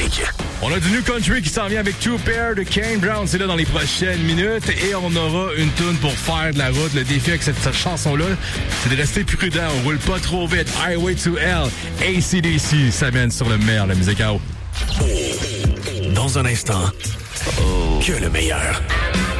Classique. On a du New Country qui s'en vient avec Two Pair de Kane Brown. C'est là dans les prochaines minutes. Et on aura une toune pour faire de la route. Le défi avec cette chanson-là, c'est de rester prudent. On roule pas trop vite. Highway to Hell. AC/DC, ça mène sur le meilleur, la musique à eau. Dans un instant, que le meilleur.